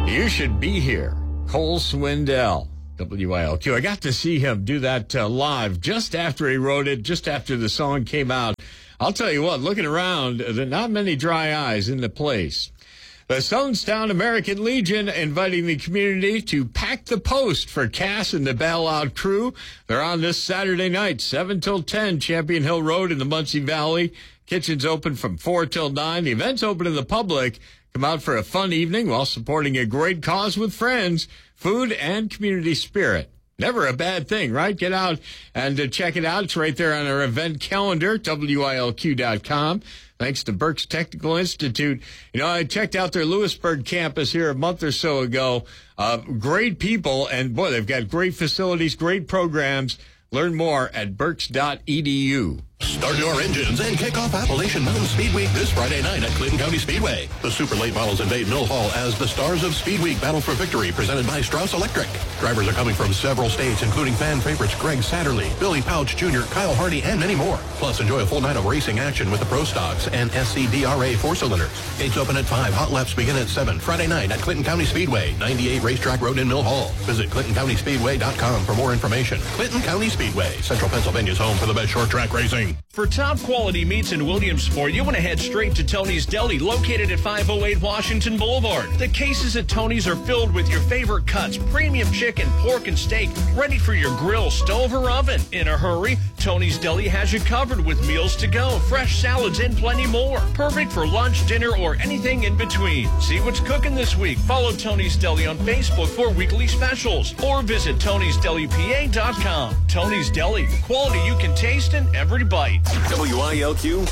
You should be here. Cole Swindell, WILQ. I got to see him do that live just after he wrote it, just after the song came out. I'll tell you what, looking around, there are not many dry eyes in the place. The Stonestown American Legion inviting the community to pack the post for Cass and the Bailout Crew. They're on this Saturday night, 7 till 10, Champion Hill Road in the Muncie Valley. Kitchen's open from 4 till 9. The event's open to the public. Come out for a fun evening while supporting a great cause with friends, food, and community spirit. Never a bad thing, right? Get out and check it out. It's right there on our event calendar, WILQ.com. Thanks to Berks Technical Institute. You know, I checked out their Lewisburg campus here a month or so ago. Great people, and boy, they've got great facilities, great programs. Learn more at berks.edu. Start your engines and kick off Appalachian Mountain Speed Week this Friday night at Clinton County Speedway. The super late models invade Mill Hall as the stars of Speed Week battle for victory, presented by Strauss Electric. Drivers are coming from several states, including fan favorites Greg Satterley, Billy Pouch Jr., Kyle Hardy, and many more. Plus, enjoy a full night of racing action with the Pro Stocks and SCDRA 4-cylinders. Gates open at 5. Hot laps begin at 7. Friday night at Clinton County Speedway, 98 Racetrack Road in Mill Hall. Visit ClintonCountySpeedway.com for more information. Clinton County Speedway, Central Pennsylvania's home for the best short track racing. For top quality meats in Williamsport, you want to head straight to Tony's Deli, located at 508 Washington Boulevard. The cases at Tony's are filled with your favorite cuts, premium chicken, pork, and steak, ready for your grill, stove, or oven. In a hurry, Tony's Deli has you covered with meals to go, fresh salads, and plenty more. Perfect for lunch, dinner, or anything in between. See what's cooking this week. Follow Tony's Deli on Facebook for weekly specials, or visit Tony'sDeliPA.com. Tony's Deli, quality you can taste in every bite. WILQ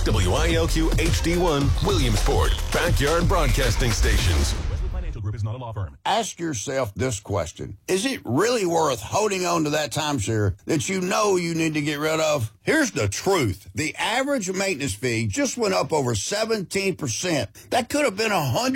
HD1, Williamsport, backyard broadcasting stations. Westwood Financial Group is not a law firm. Ask yourself this question. Is it really worth holding on to that timeshare that you know you need to get rid of? Here's the truth. The average maintenance fee just went up over 17%. That could have been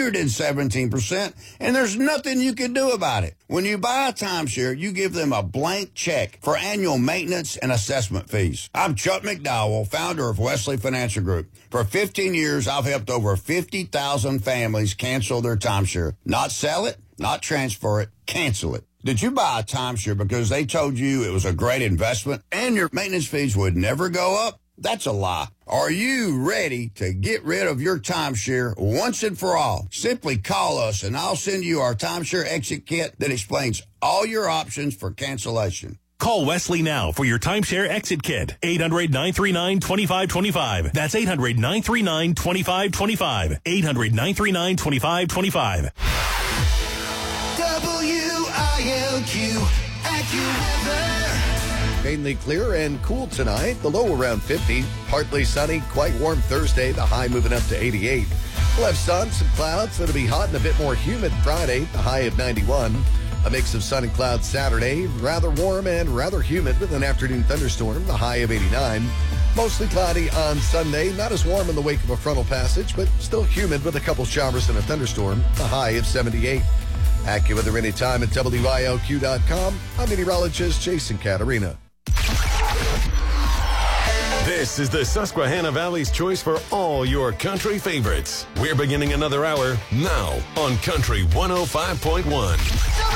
117%, and there's nothing you can do about it. When you buy a timeshare, you give them a blank check for annual maintenance and assessment fees. I'm Chuck McDowell, founder of Wesley Financial Group. For 15 years, I've helped over 50,000 families cancel their timeshare. Not sell it, not transfer it, cancel it. Did you buy a timeshare because they told you it was a great investment and your maintenance fees would never go up? That's a lie. Are you ready to get rid of your timeshare once and for all? Simply call us and I'll send you our timeshare exit kit that explains all your options for cancellation. Call Wesley now for your timeshare exit kit. 800-939-2525. That's 800-939-2525. 800-939-2525. WILQ AccuWeather. Mainly clear and cool tonight. The low around 50. Partly sunny, quite warm Thursday. The high moving up to 88. We'll have sun, some clouds. It'll be hot and a bit more humid Friday. The high of 91. A mix of sun and clouds Saturday. Rather warm and rather humid with an afternoon thunderstorm. The high of 89. Mostly cloudy on Sunday. Not as warm in the wake of a frontal passage, but still humid with a couple showers and a thunderstorm. The high of 78. AccuWeather anytime at WILQ.com. I'm meteorologist Jason Caterina. This is the Susquehanna Valley's choice for all your country favorites. We're beginning another hour now on Country 105.1.